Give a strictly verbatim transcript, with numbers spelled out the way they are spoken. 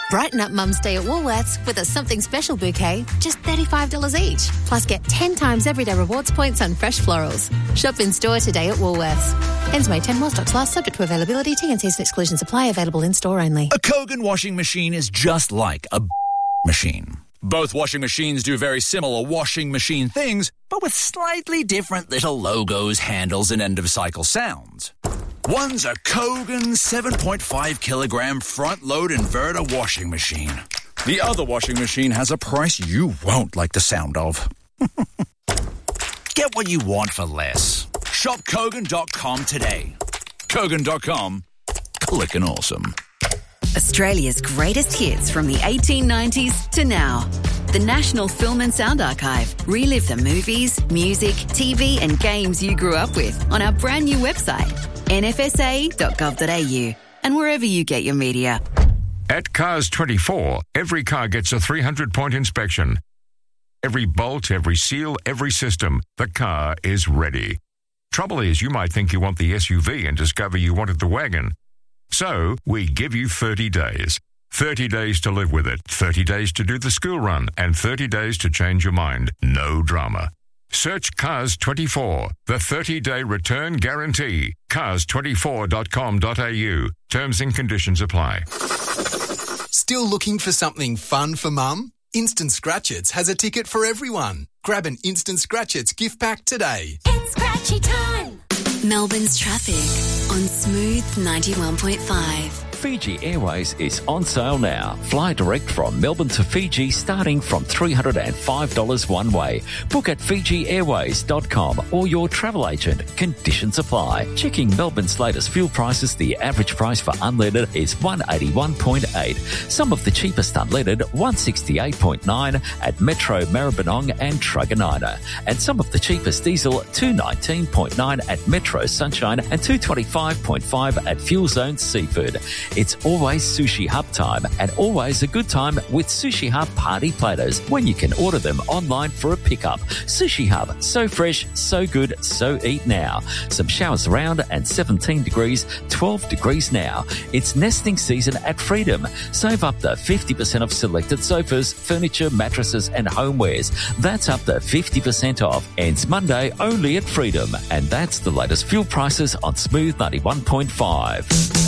Brighten up Mum's Day at Woolworths with a something special bouquet, just thirty-five dollars each. Plus get ten times everyday rewards points on fresh florals. Shop in store today at Woolworths. Ends May tenth, more stocks last, subject to availability. T and C's and exclusions apply, available in store only. A Kogan washing machine is just like a machine. Both washing machines do very similar washing machine things, but with slightly different little logos, handles, and end-of-cycle sounds. One's a Kogan seven point five kilogram front-load inverter washing machine. The other washing machine has a price you won't like the sound of. Get what you want for less. Shop Kogan dot com today. Kogan dot com. Clickin' awesome. Australia's greatest hits from the eighteen nineties to now. The National Film and Sound Archive. Relive the movies, music, T V and games you grew up with on our brand new website, n f s a dot gov dot a u, and wherever you get your media. At Cars twenty-four, every car gets a three hundred point inspection. Every bolt, every seal, every system, the car is ready. Trouble is, you might think you want the S U V and discover you wanted the wagon. So, we give you thirty days. thirty days to live with it, thirty days to do the school run, and thirty days to change your mind. No drama. Search Cars twenty-four, the thirty-day return guarantee. cars twenty-four dot com dot a u. Terms and conditions apply. Still looking for something fun for Mum? Instant Scratchits has a ticket for everyone. Grab an Instant Scratchits gift pack today. It's Scratchy time! Melbourne's traffic on Smooth ninety-one point five. Fiji Airways is on sale now. Fly direct from Melbourne to Fiji starting from three hundred five dollars one way. Book at fiji airways dot com or your travel agent. Conditions apply. Checking Melbourne's latest fuel prices, the average price for unleaded is one eighty-one point eight. Some of the cheapest unleaded, one sixty-eight point nine at Metro Maribyrnong and Truganina. And some of the cheapest diesel, two nineteen point nine at Metro Sunshine and two twenty-five point five at Fuel Zone Seafood. It's always Sushi Hub time and always a good time with Sushi Hub party platters when you can order them online for a pickup. Sushi Hub, so fresh, so good, so eat now. Some showers around and seventeen degrees, twelve degrees now. It's nesting season at Freedom. Save up to fifty percent off selected sofas, furniture, mattresses and homewares. That's up to fifty percent off. Ends Monday only at Freedom. And that's the latest fuel prices on Smooth ninety-one point five.